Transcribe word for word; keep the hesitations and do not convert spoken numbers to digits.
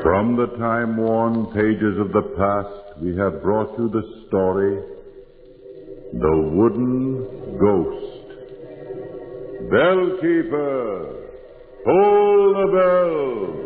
From the time-worn pages of the past, we have brought you the story, The Wooden Ghost. Bellkeeper, pull the bell!